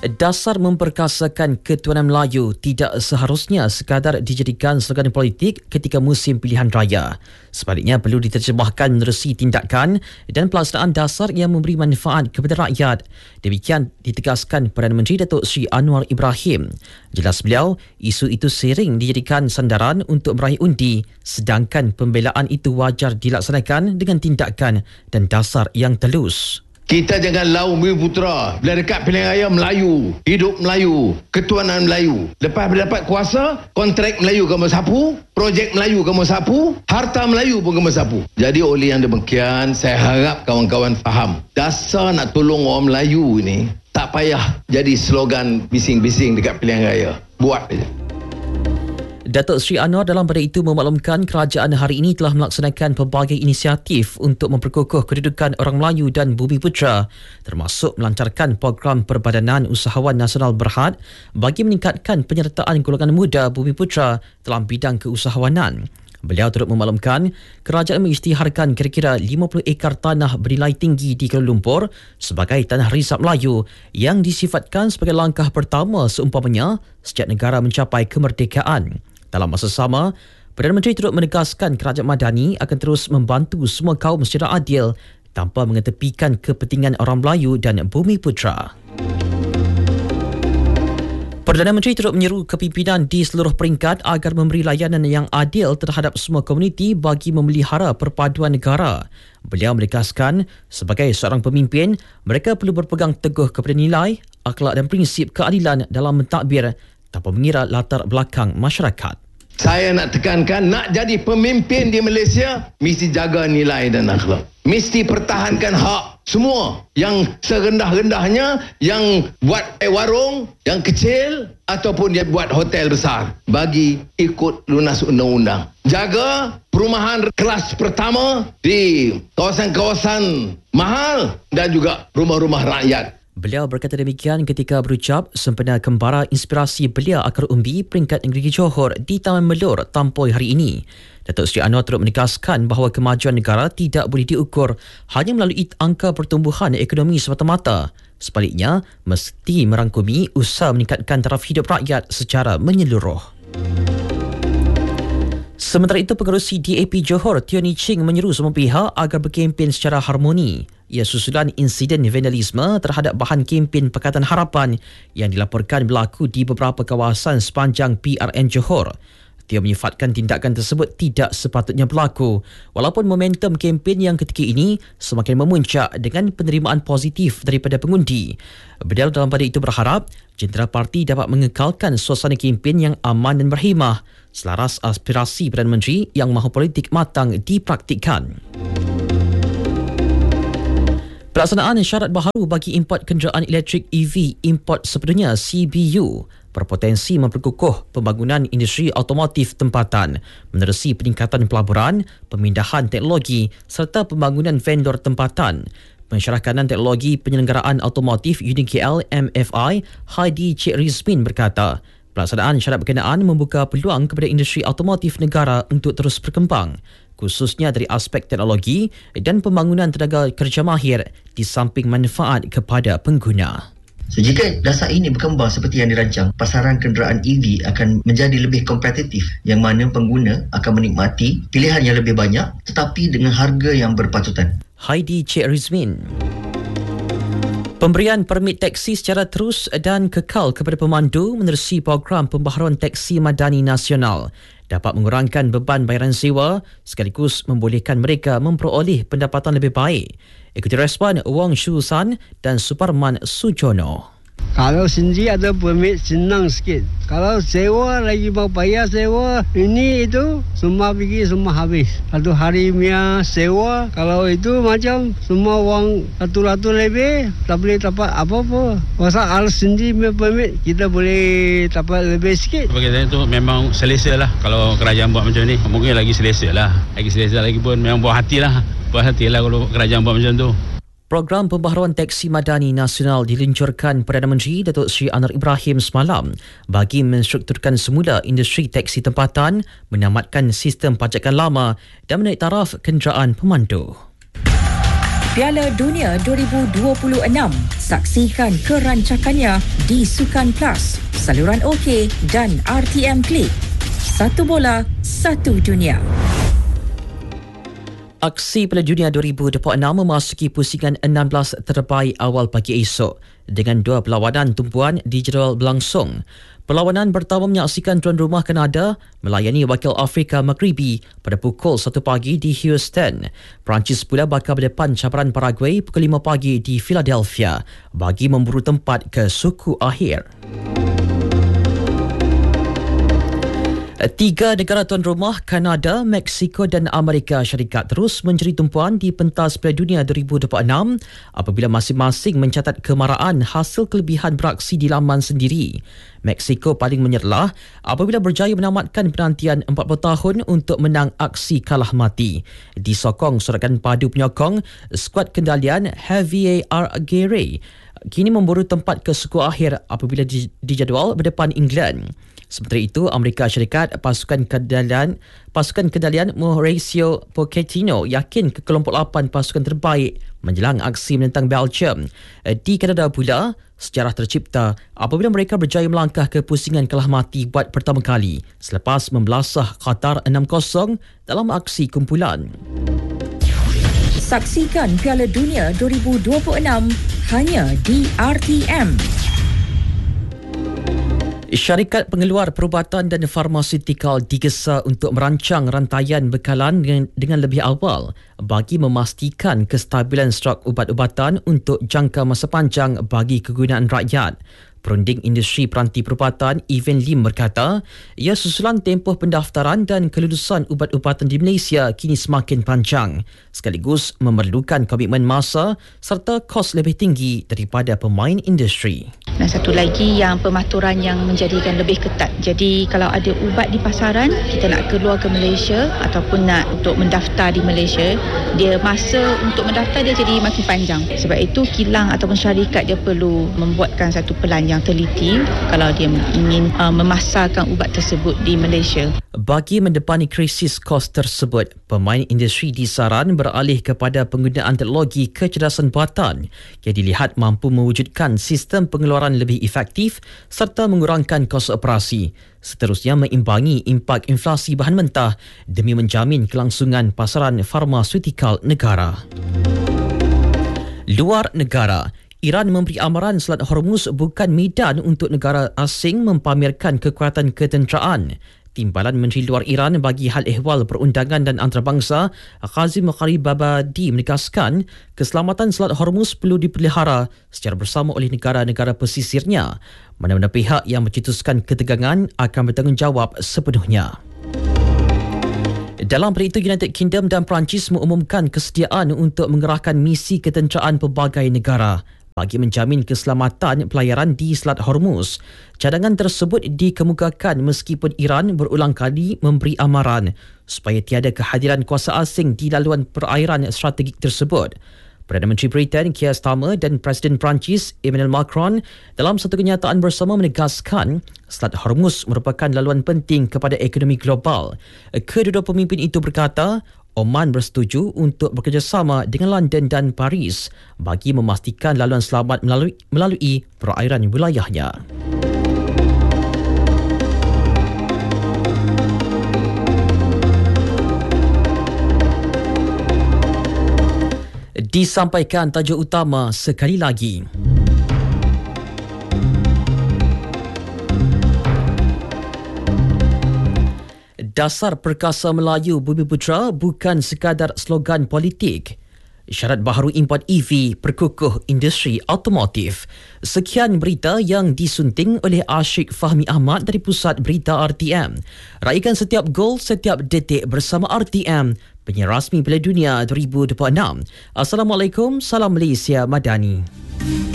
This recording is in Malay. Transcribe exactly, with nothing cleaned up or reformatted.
Dasar memperkasakan ketuanan Melayu tidak seharusnya sekadar dijadikan slogan politik ketika musim pilihan raya. Sebaliknya perlu diterjemahkan menerusi tindakan dan pelaksanaan dasar yang memberi manfaat kepada rakyat. Demikian ditegaskan Perdana Menteri Datuk Seri Anwar Ibrahim. Jelas beliau, isu itu sering dijadikan sandaran untuk meraih undi, sedangkan pembelaan itu wajar dilaksanakan dengan tindakan dan dasar yang telus. Kita jangan lau Bumi Putera. Bila dekat pilihan raya, Melayu, hidup Melayu, ketuanan Melayu. Lepas dapat kuasa, kontrak Melayu kamu sapu, projek Melayu kamu sapu, harta Melayu pun kamu sapu. Jadi oleh yang demikian, saya harap kawan-kawan faham. Dasar nak tolong orang Melayu ni, tak payah jadi slogan bising-bising dekat pilihan raya. Buat saja. Datuk Seri Anwar dalam pada itu memaklumkan kerajaan hari ini telah melaksanakan pelbagai inisiatif untuk memperkukuh kedudukan orang Melayu dan Bumi Putera, termasuk melancarkan program Perbadanan Usahawan Nasional Berhad bagi meningkatkan penyertaan golongan muda Bumi Putera dalam bidang keusahawanan. Beliau turut memaklumkan kerajaan mengisytiharkan kira-kira lima puluh ekar tanah bernilai tinggi di Kuala Lumpur sebagai tanah risap Melayu yang disifatkan sebagai langkah pertama seumpamanya sejak negara mencapai kemerdekaan. Dalam masa sama, Perdana Menteri turut menegaskan kerajaan Madani akan terus membantu semua kaum secara adil tanpa mengetepikan kepentingan orang Melayu dan Bumi Putera. Perdana Menteri turut menyeru kepimpinan di seluruh peringkat agar memberi layanan yang adil terhadap semua komuniti bagi memelihara perpaduan negara. Beliau menegaskan, sebagai seorang pemimpin, mereka perlu berpegang teguh kepada nilai, akhlak dan prinsip keadilan dalam mentadbir tanpa mengira latar belakang masyarakat. Saya nak tekankan, nak jadi pemimpin di Malaysia, mesti jaga nilai dan akhlak. Mesti pertahankan hak semua. Yang serendah-rendahnya, yang buat warung, yang kecil, ataupun dia buat hotel besar. Bagi ikut lunas undang-undang. Jaga perumahan kelas pertama di kawasan-kawasan mahal dan juga rumah-rumah rakyat. Beliau berkata demikian ketika berucap sempena kembara inspirasi belia akar umbi peringkat negeri Johor di Taman Melur Tampoi hari ini. Datuk Seri Anwar turut menegaskan bahawa kemajuan negara tidak boleh diukur hanya melalui angka pertumbuhan ekonomi semata-mata. Sebaliknya, mesti merangkumi usaha meningkatkan taraf hidup rakyat secara menyeluruh. Sementara itu, pengerusi D A P Johor, Tioni Ching menyeru semua pihak agar berkempen secara harmoni. Ia susulan insiden vandalisme terhadap bahan kempen Pakatan Harapan yang dilaporkan berlaku di beberapa kawasan sepanjang P R N Johor. Tio menyifatkan tindakan tersebut tidak sepatutnya berlaku, walaupun momentum kempen yang ketika ini semakin memuncak dengan penerimaan positif daripada pengundi. Beliau dalam pada itu berharap jentera parti dapat mengekalkan suasana kempen yang aman dan berhemah selaras aspirasi Perdana Menteri yang mahu politik matang dipraktikkan. Pelaksanaan syarat baharu bagi import kenderaan elektrik E V import sepenuhnya C B U berpotensi memperkukuh pembangunan industri automotif tempatan menerusi peningkatan pelaburan, pemindahan teknologi serta pembangunan vendor tempatan. Pensyarakanan Teknologi Penyelenggaraan Automotif Unit K L M F I Heidi Cik Rizmin berkata, pelaksanaan syarat berkenaan membuka peluang kepada industri automotif negara untuk terus berkembang, khususnya dari aspek teknologi dan pembangunan tenaga kerja mahir di samping manfaat kepada pengguna. So, jika dasar ini berkembang seperti yang dirancang, pasaran kenderaan E V akan menjadi lebih kompetitif yang mana pengguna akan menikmati pilihan yang lebih banyak tetapi dengan harga yang berpatutan. Heidi Cik Rizmin. Pemberian permit teksi secara terus dan kekal kepada pemandu menerusi program pembaharuan teksi madani nasional dapat mengurangkan beban bayaran sewa sekaligus membolehkan mereka memperoleh pendapatan lebih baik. Ikuti respon Wong Shu San dan Suparman Sujono. Kalau sendiri ada permit senang sikit. Kalau sewa lagi mau bayar sewa, ini itu semua pergi semua habis. Satu hari punya sewa, kalau itu macam semua wang satu ratus lebih, tak boleh dapat apa-apa. Pasal kalau sendiri punya permit, kita boleh dapat lebih sikit. Bagi saya itu memang selesa lah kalau kerajaan buat macam ni. Mungkin lagi selesa lah. Lagi selesa lagi pun memang buat hati lah. Buat hati lah kalau kerajaan buat macam tu. Program pembaharuan teksi madani nasional diluncurkan Perdana Menteri Datuk Seri Anwar Ibrahim semalam bagi menstrukturkan semula industri teksi tempatan, menamatkan sistem pajakan lama dan menaik taraf kenderaan pemandu. Piala Dunia dua ribu dua puluh enam. Saksikan kerancakannya di Sukan Plus, saluran OK dan R T M Klik. Satu bola, satu dunia. Aksi Piala Dunia dua ribu dua puluh enam memasuki pusingan enam belas terbaik awal pagi esok dengan dua perlawanan tumpuan dijadual berlangsung. Perlawanan pertama menyaksikan tuan rumah Kanada melayani wakil Afrika Maghribi pada pukul satu pagi di Houston. Perancis pula bakal berdepan cabaran Paraguay pukul lima pagi di Philadelphia bagi memburu tempat ke suku akhir. Tiga negara tuan rumah, Kanada, Mexico dan Amerika Syarikat terus menjadi tumpuan di pentas Piala Dunia dua ribu dua puluh enam apabila masing-masing mencatat kemarahan hasil kelebihan beraksi di laman sendiri. Mexico paling menyerlah apabila berjaya menamatkan penantian empat puluh tahun untuk menang aksi kalah mati. Disokong sorakan padu penyokong, skuad kendalian Javier Aguirre kini memburu tempat ke suku akhir apabila dijadual berdepan England. Sementara itu, Amerika Syarikat pasukan kendalian pasukan kendalian Mauricio Pochettino yakin ke kelompok lapan pasukan terbaik menjelang aksi menentang Belgium. Di Kanada pula, sejarah tercipta apabila mereka berjaya melangkah ke pusingan kalah mati buat pertama kali selepas membelasah Qatar enam kosong dalam aksi kumpulan. Saksikan Piala Dunia dua ribu dua puluh enam hanya di R T M. Syarikat pengeluar perubatan dan farmasetikal digesa untuk merancang rantaian bekalan dengan, dengan lebih awal bagi memastikan kestabilan stok ubat-ubatan untuk jangka masa panjang bagi kegunaan rakyat. Perunding Industri Peranti Perubatan Evan Lim berkata, ia susulan tempoh pendaftaran dan kelulusan ubat-ubatan di Malaysia kini semakin panjang, sekaligus memerlukan komitmen masa serta kos lebih tinggi daripada pemain industri. Dan satu lagi yang pematuran yang menjadikan lebih ketat. Jadi kalau ada ubat di pasaran, kita nak keluar ke Malaysia ataupun nak untuk mendaftar di Malaysia, dia masa untuk mendaftar dia jadi makin panjang. Sebab itu kilang ataupun syarikat dia perlu membuatkan satu pelan yang teliti kalau dia ingin uh, memasarkan ubat tersebut di Malaysia. Bagi mendepani krisis kos tersebut, pemain industri disaran beralih kepada penggunaan teknologi kecerdasan buatan yang dilihat mampu mewujudkan sistem pengeluaran lebih efektif serta mengurangkan kos operasi. Seterusnya mengimbangi impak inflasi bahan mentah demi menjamin kelangsungan pasaran farmasetikal negara. Luar negara, Iran memberi amaran Selat Hormuz bukan medan untuk negara asing mempamerkan kekuatan ketenteraan. Timbalan Menteri Luar Iran bagi hal ehwal perundangan dan antarabangsa Qazim Gharibabadi menegaskan keselamatan Selat Hormuz perlu dipelihara secara bersama oleh negara-negara pesisirnya. Mana-mana pihak yang mencetuskan ketegangan akan bertanggungjawab sepenuhnya. Dalam pada itu, United Kingdom dan Perancis mengumumkan kesediaan untuk mengerahkan misi ketenteraan pelbagai negara bagi menjamin keselamatan pelayaran di Selat Hormuz. Cadangan tersebut dikemukakan meskipun Iran berulang kali memberi amaran supaya tiada kehadiran kuasa asing di laluan perairan strategik tersebut. Perdana Menteri Britain Keir Starmer dan Presiden Perancis Emmanuel Macron dalam satu kenyataan bersama menegaskan Selat Hormuz merupakan laluan penting kepada ekonomi global. Kedua-dua pemimpin itu berkata, Oman bersetuju untuk bekerjasama dengan London dan Paris bagi memastikan laluan selamat melalui, melalui perairan wilayahnya. Disampaikan tajuk utama sekali lagi. Dasar Perkasa Melayu Bumiputera bukan sekadar slogan politik. Syarat baharu import E V perkukuh industri automotif. Sekian berita yang disunting oleh Ashik Fahmi Ahmad dari Pusat Berita R T M. Raikan setiap gol, setiap detik bersama R T M, penyiar rasmi Piala Dunia dua ribu dua puluh enam. Assalamualaikum, salam Malaysia Madani.